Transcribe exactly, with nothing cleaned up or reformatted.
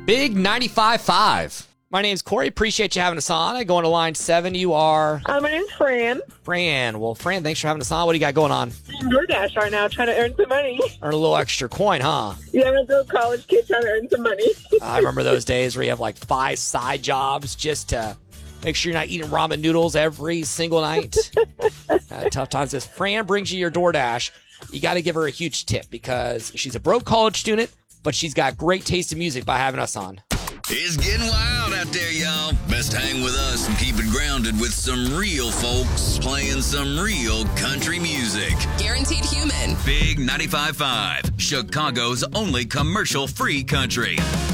Big ninety-five point five. My name's Corey. Appreciate you having us on. I go on to line seven. You are? Uh, my name's Fran. Fran. Well, Fran, thanks for having us on. What do you got going on? I'm DoorDash right now, trying to earn some money. Earn a little extra coin, huh? Yeah, I'm a little college kid trying to earn some money. I remember those days where you have like five side jobs just to make sure you're not eating ramen noodles every single night. uh, tough times. This Fran brings you your DoorDash. You got to give her a huge tip because she's a broke college student, but she's got great taste in music by having us on. It's getting wild out there, y'all. Best hang with us and keep it grounded with some real folks playing some real country music. Guaranteed human. Big ninety-five point five, Chicago's only commercial-free country.